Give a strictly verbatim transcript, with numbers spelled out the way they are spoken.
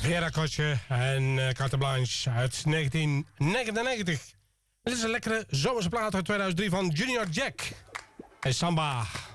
Vera Kotje en uh, Carte Blanche uit negentien negenennegentig. Dit is een lekkere zomerse plaat uit tweeduizend drie van Junior Jack. En Samba.